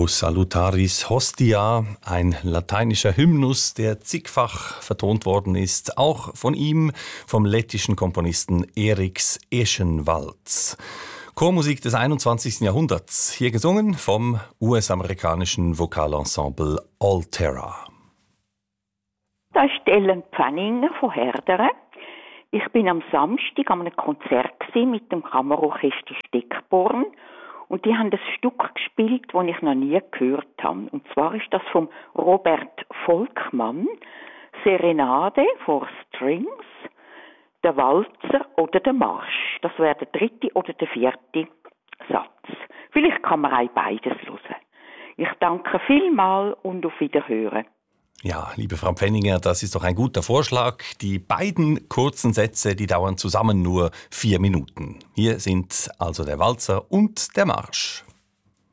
O Salutaris Hostia, ein lateinischer Hymnus, der zigfach vertont worden ist, auch von ihm, vom lettischen Komponisten Eriks Eschenwalds. Chormusik des 21. Jahrhunderts, hier gesungen vom US-amerikanischen Vokalensemble Altera. Das ist Ellen Pfanninger von Herderen. Ich bin am Samstag an einem Konzert mit dem Kammerorchester Steckborn und die haben ein Stück gespielt, das ich noch nie gehört habe. Und zwar ist das von Robert Volkmann, Serenade for Strings, der Walzer oder der Marsch. Das wäre der 3. oder der 4. Satz. Vielleicht kann man auch beides hören. Ich danke vielmals und auf Wiederhören. Ja, liebe Frau Pfenninger, das ist doch ein guter Vorschlag. Die beiden kurzen Sätze, die dauern zusammen nur 4 Minuten. Hier sind also der Walzer und der Marsch.